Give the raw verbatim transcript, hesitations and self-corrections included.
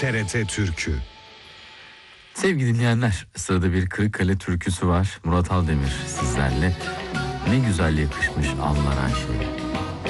T R T Türkü. Sevgili dinleyenler, sırada bir Kırıkkale türküsü var. Murat Aldemir sizlerle. Ne güzel yakışmış anlar Ayşe.